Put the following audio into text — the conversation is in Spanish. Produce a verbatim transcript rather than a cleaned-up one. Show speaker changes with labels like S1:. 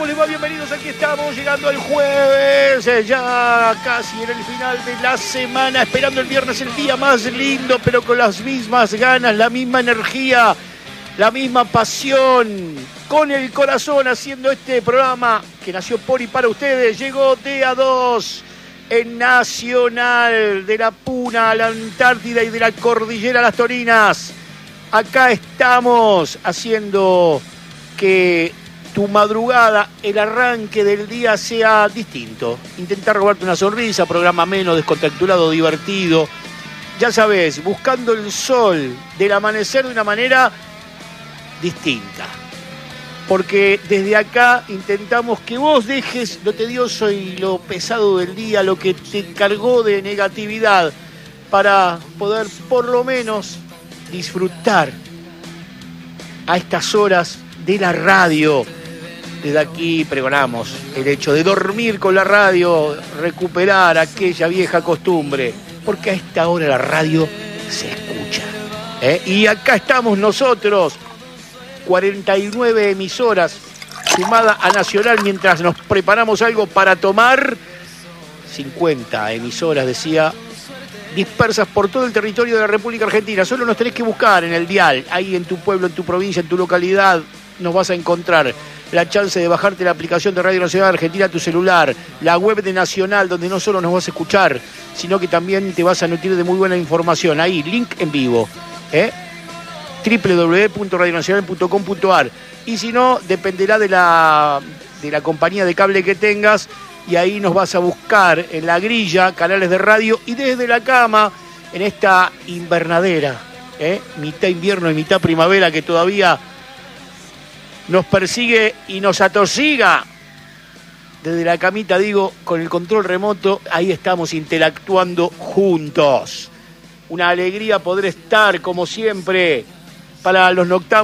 S1: ¿Cómo les va? Bienvenidos, aquí estamos, llegando al jueves, eh, ya casi en el final de la semana, esperando el viernes, el día más lindo, pero con las mismas ganas, la misma energía, la misma pasión, con el corazón haciendo este programa que nació por y para ustedes. Llegó D A dos en Nacional, de la Puna a la Antártida y de la Cordillera a las Torinas. Acá estamos haciendo que tu madrugada, el arranque del día sea distinto. Intentar robarte una sonrisa, programa menos, descontracturado, divertido. Ya sabes, buscando el sol del amanecer de una manera distinta. Porque desde acá intentamos que vos dejes lo tedioso y lo pesado del día, lo que te cargó de negatividad, para poder por lo menos disfrutar a estas horas de la radio. Desde aquí pregonamos el hecho de dormir con la radio, recuperar aquella vieja costumbre, porque a esta hora la radio se escucha, ¿eh? Y acá estamos nosotros, cuarenta y nueve emisoras, sumada a Nacional, mientras nos preparamos algo para tomar. cincuenta emisoras, decía, dispersas por todo el territorio de la República Argentina. Solo nos tenés que buscar en el dial, ahí en tu pueblo, en tu provincia, en tu localidad, nos vas a encontrar. La chance de bajarte la aplicación de Radio Nacional Argentina a tu celular, la web de Nacional, donde no solo nos vas a escuchar, sino que también te vas a nutrir de muy buena información. Ahí, link en vivo, ¿eh? doble u doble u doble u punto radio nacional punto com punto a r. Y si no, dependerá de la, de la compañía de cable que tengas, y ahí nos vas a buscar en la grilla, canales de radio, y desde la cama, en esta invernadera, ¿eh? mitad invierno y mitad primavera, que todavía nos persigue y nos atosiga. Desde la camita, digo, con el control remoto, ahí estamos interactuando juntos. Una alegría poder estar, como siempre, para los noctámbulos.